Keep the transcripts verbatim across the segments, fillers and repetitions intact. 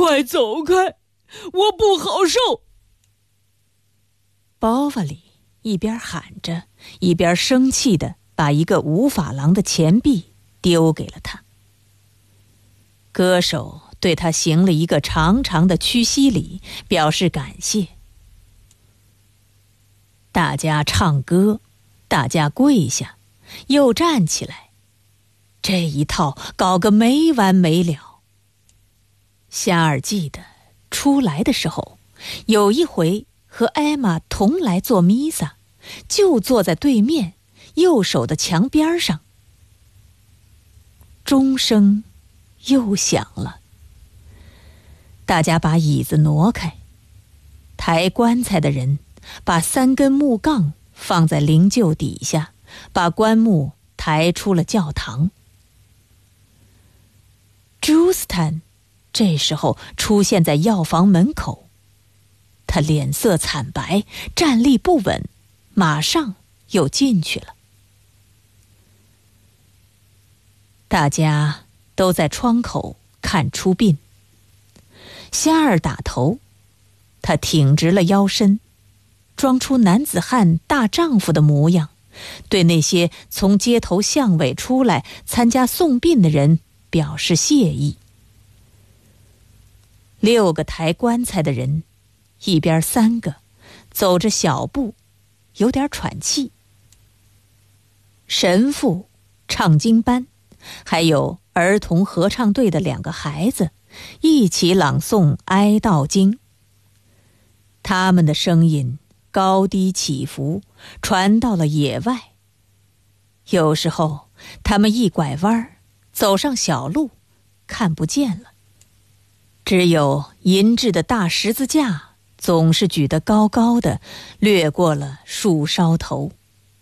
快走开，我不好受。包法里一边喊着，一边生气地把一个五法郎的钱币丢给了他。歌手对他行了一个长长的屈膝礼，表示感谢。大家唱歌，大家跪下，又站起来，这一套搞个没完没了。夏尔记得出来的时候，有一回和艾玛同来做弥撒，就坐在对面右手的墙边上。钟声又响了，大家把椅子挪开，抬棺材的人把三根木杠放在灵柩底下，把棺木抬出了教堂。朱斯坦这时候出现在药房门口，他脸色惨白，站立不稳，马上又进去了。大家都在窗口看出殡。夏尔打头，他挺直了腰身，装出男子汉大丈夫的模样，对那些从街头巷尾出来参加送殡的人表示谢意。六个抬棺材的人，一边三个，走着小步，有点喘气。神父、唱经班，还有儿童合唱队的两个孩子，一起朗诵哀悼经。他们的声音高低起伏，传到了野外。有时候他们一拐弯，走上小路，看不见了。只有银质的大十字架总是举得高高的，掠过了树梢头。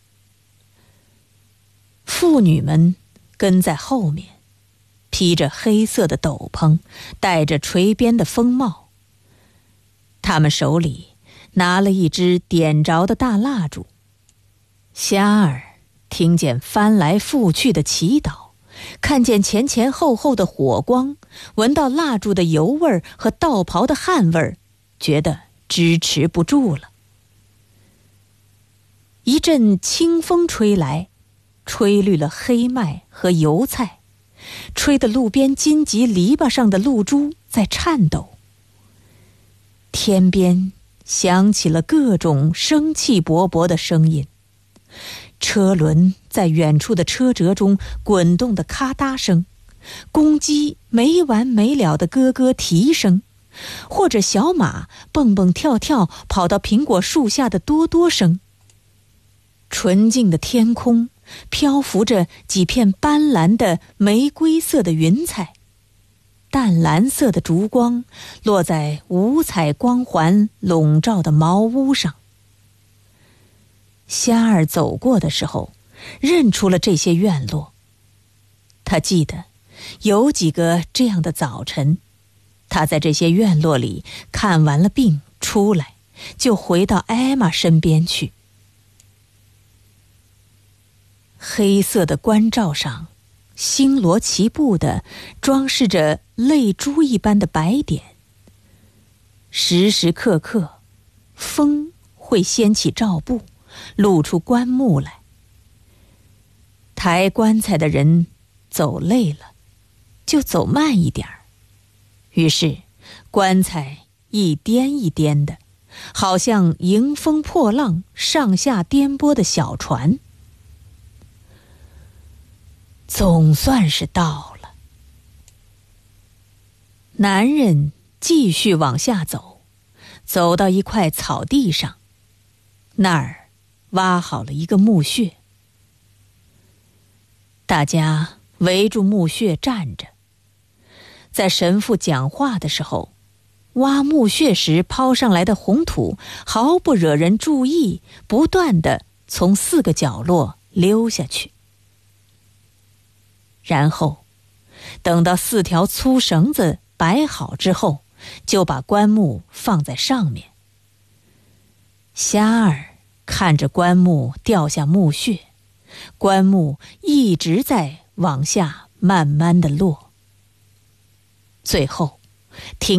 妇女们跟在后面，披着黑色的斗篷，戴着垂边的风帽。他们手里拿了一支点着的大蜡烛。夏尔听见翻来覆去的祈祷，看见前前后后的火光，闻到蜡烛的油味儿和道袍的汗味儿，觉得支持不住了。一阵清风吹来，吹绿了黑麦和油菜，吹得路边荆棘篱笆上的露珠在颤抖。天边响起了各种生气勃勃的声音，车轮在远处的车辙中滚动的咔嗒声，公鸡没完没了的咯咯啼声，或者小马蹦蹦跳跳跑到苹果树下的哆哆声。纯净的天空漂浮着几片斑斓的玫瑰色的云彩，淡蓝色的烛光落在五彩光环笼罩的茅屋上。夏尔走过的时候，认出了这些院落。他记得有几个这样的早晨，他在这些院落里看完了病出来，就回到艾玛身边去。黑色的棺罩上星罗棋布地装饰着泪珠一般的白点，时时刻刻风会掀起罩布，露出棺木来。抬棺材的人走累了，就走慢一点儿，于是棺材一颠一颠的，好像迎风破浪上下颠簸的小船。总算是到了。男人继续往下走，走到一块草地上，那儿挖好了一个墓穴。大家围住墓穴站着。在神父讲话的时候，挖墓穴时抛上来的红土毫不惹人注意，不断地从四个角落溜下去。然后等到四条粗绳子摆好之后，就把棺木放在上面。夏尔看着棺木掉下墓穴，棺木一直在往下慢慢地落。最后听